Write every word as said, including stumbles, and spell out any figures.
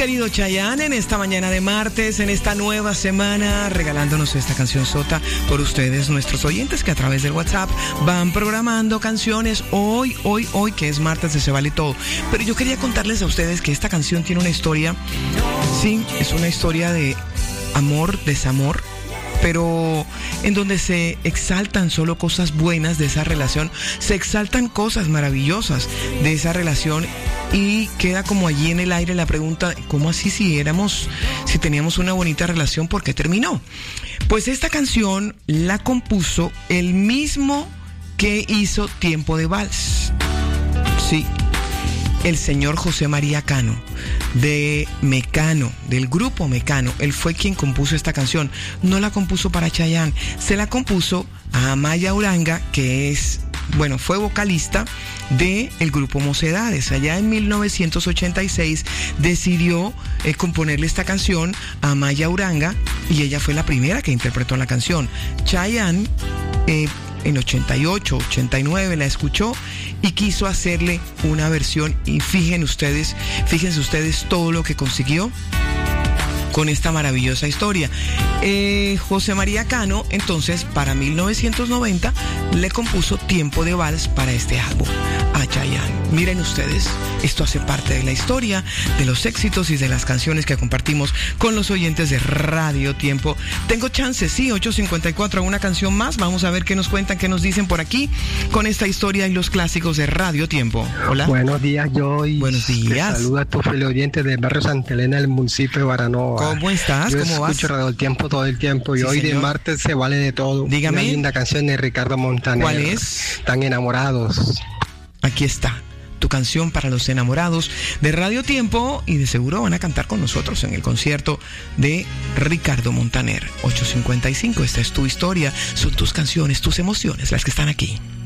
querido Chayanne, en esta mañana de martes, en esta nueva semana, regalándonos esta canción sota por ustedes, nuestros oyentes, que a través del WhatsApp van programando canciones hoy, hoy, hoy, que es martes de Se Vale Todo. Pero yo quería contarles a ustedes que esta canción tiene una historia, sí, es una historia de amor, desamor, pero en donde se exaltan solo cosas buenas de esa relación, se exaltan cosas maravillosas de esa relación y queda como allí en el aire la pregunta, ¿cómo así si éramos, si teníamos una bonita relación, por qué terminó? Pues esta canción la compuso el mismo que hizo Tiempo de Vals, sí, el señor José María Cano, de Mecano, del grupo Mecano. Él fue quien compuso esta canción. No la compuso para Chayanne, se la compuso a Amaya Uranga, que es, bueno, fue vocalista de el grupo Mocedades. Allá en mil novecientos ochenta y seis decidió eh, componerle esta canción a Amaya Uranga y ella fue la primera que interpretó la canción. Chayanne eh, en ochenta y ocho, ochenta y nueve la escuchó y quiso hacerle una versión, y fíjense ustedes, fíjense ustedes todo lo que consiguió con esta maravillosa historia. Eh, José María Cano, entonces, para mil novecientos noventa, le compuso Tiempo de Vals para este álbum a Chayanne. Miren ustedes, esto hace parte de la historia, de los éxitos y de las canciones que compartimos con los oyentes de Radio Tiempo. Tengo chance, sí, ocho cincuenta y cuatro, una canción más. Vamos a ver qué nos cuentan, qué nos dicen por aquí con esta historia y los clásicos de Radio Tiempo. Hola. Buenos días, Joy. Buenos días. Te saluda a tu fiel oyente del barrio Santa Elena, del municipio de Baranova. ¿Cómo estás? Yo ¿Cómo vas? Escucho Radio Tiempo todo el tiempo y Sí, hoy señor. de martes se vale de todo. Dígame. Una linda canción de Ricardo Montaner. ¿Cuál es? Tan enamorados. Aquí está, tu canción para los enamorados de Radio Tiempo, y de seguro van a cantar con nosotros en el concierto de Ricardo Montaner. ocho cincuenta y cinco, esta es tu historia, son tus canciones, tus emociones, las que están aquí.